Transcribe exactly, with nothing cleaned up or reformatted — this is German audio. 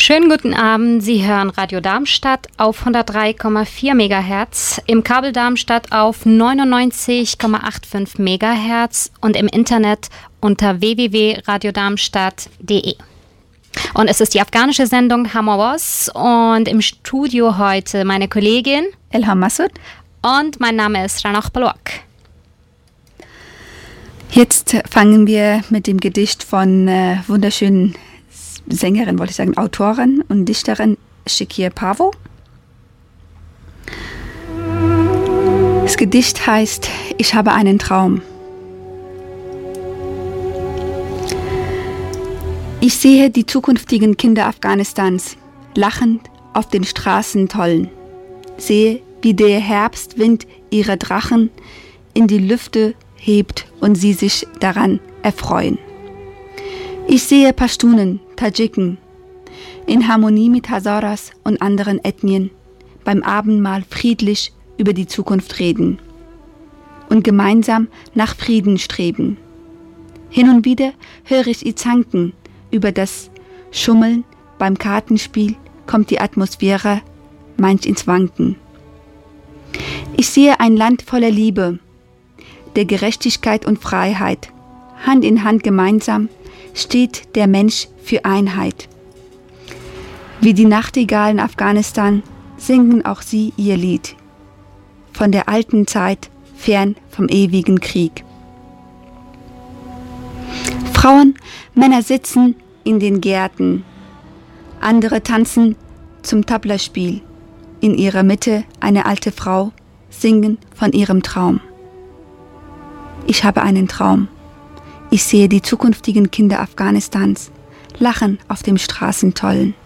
Schönen guten Abend, Sie hören Radio Darmstadt auf hundertdrei Komma vier Megahertz, im Kabel Darmstadt auf neunundneunzig Komma fünfundachtzig Megahertz und im Internet unter w w w punkt radio darmstadt punkt d e. Und es ist die afghanische Sendung Hamawaz und im Studio heute meine Kollegin Elham Masud und mein Name ist Ranach Balwak. Jetzt fangen wir mit dem Gedicht von äh, wunderschönen Sängerin, wollte ich sagen, Autorin und Dichterin Shakir Pavo. Das Gedicht heißt Ich habe einen Traum. Ich sehe die zukünftigen Kinder Afghanistans lachend auf den Straßen tollen. Sehe, wie der Herbstwind ihre Drachen in die Lüfte hebt und sie sich daran erfreuen. Ich sehe Pashtunen, Tadschiken, in Harmonie mit Hazaras und anderen Ethnien beim Abendmahl friedlich über die Zukunft reden und gemeinsam nach Frieden streben. Hin und wieder höre ich sie zanken über das Schummeln, beim Kartenspiel kommt die Atmosphäre manch ins Wanken. Ich sehe ein Land voller Liebe, der Gerechtigkeit und Freiheit, Hand in Hand gemeinsam steht der Mensch für Einheit. Wie die Nachtigall in Afghanistan singen auch sie ihr Lied. Von der alten Zeit, fern vom ewigen Krieg. Frauen, Männer sitzen in den Gärten. Andere tanzen zum Tablaspiel. In ihrer Mitte eine alte Frau, singen von ihrem Traum. Ich habe einen Traum. Ich sehe die zukünftigen Kinder Afghanistans lachen auf den Straßen tollen.